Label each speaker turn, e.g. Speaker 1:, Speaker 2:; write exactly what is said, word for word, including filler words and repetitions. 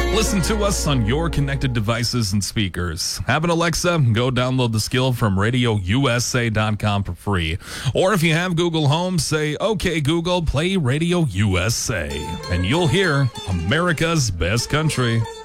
Speaker 1: Listen to us on your connected devices and speakers. Have an Alexa? Go download the skill from radio u s a dot com for free. Or if you have Google Home, say, "Okay, Google, play Radio U S A." And you'll hear America's Best Country.